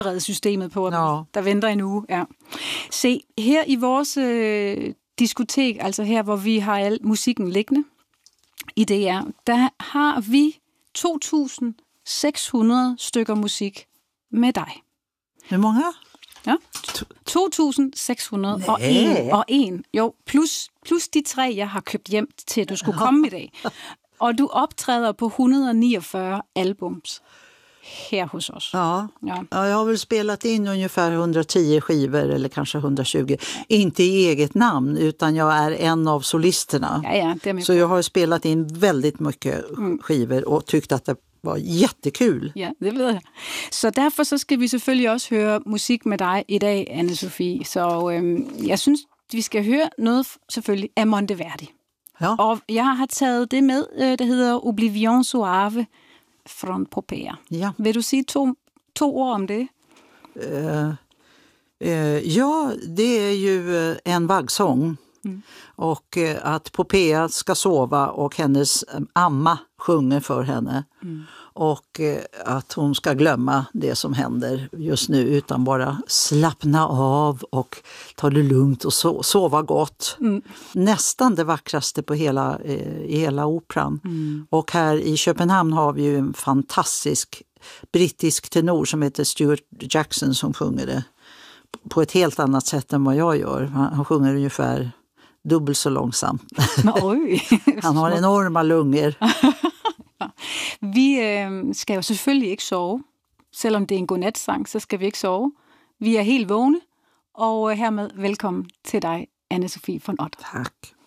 systemet på, der venter en uge. Ja. Se, her i vores diskotek, altså her, hvor vi har al musikken liggende i DR, der har vi 2.600 stykker musik med dig. Hvor mange? Ja, 2.601. Jo, plus de 3, jeg har købt hjem til, at du skulle komme i dag. Og du optræder på 149 albums her hos oss. Ja, jag har väl spelat in ungefär 110 skivor eller kanske 120. Inte i eget namn, utan jag är en av solisterna. Ja, det är så jag har spelat in väldigt mycket skivor och tyckt att det var jättekul. Ja, det ved jeg. Så derfor så skal vi selvfølgelig også høre musik med dig i dag, Anne-Sophie. Så jeg synes, vi skal høre noget selvfølgelig af Monteverdi. Ja. Og jeg har taget det med, der hedder Oblivion Suave från Popea. Ja. Vil du sige to ord om det? Ja, det är ju en vaggsång. Och att Popea ska sova och hennes amma sjunger för henne. Och att hon ska glömma det som händer just nu utan bara slappna av och ta det lugnt och sova gott. Nästan det vackraste på i hela operan. Och här i Köpenhamn har vi ju en fantastisk brittisk tenor som heter Stuart Jackson som sjunger det på ett helt annat sätt än vad jag gör. Han sjunger ungefär dubbelt så långsamt. Oj. Han har enorma lungor. Vi skal jo selvfølgelig ikke sove. Selvom det er en godnatsang, så skal vi ikke sove. Vi er helt vågne, og hermed velkommen til dig, Anne-Sophie von Otter. Tak.